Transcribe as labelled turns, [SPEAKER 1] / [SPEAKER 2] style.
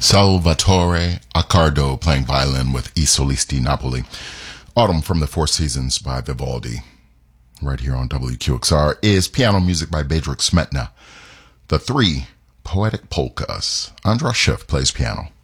[SPEAKER 1] Salvatore Accardo playing violin with I Solisti Napoli. Autumn from the Four Seasons by Vivaldi. Right here on WQXR is piano music by Bedřich Smetana. The Three Poetic Polkas. Andras Schiff plays piano.